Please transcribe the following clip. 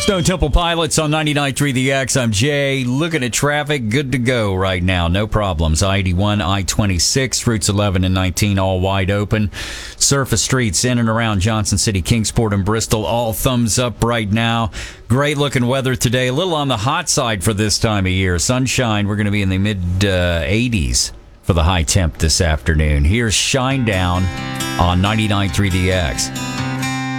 Stone Temple Pilots on 99.3 The X. I'm Jay. Looking at traffic, good to go right now. No problems. I-81, I-26, routes 11 and 19, all wide open. Surface streets in and around Johnson City, Kingsport, and Bristol, all thumbs up right now. Great looking weather today. A little on the hot side for this time of year. Sunshine, we're going to be in the mid-80s for the high temp this afternoon. Here's Shine Down on 99.3 The X.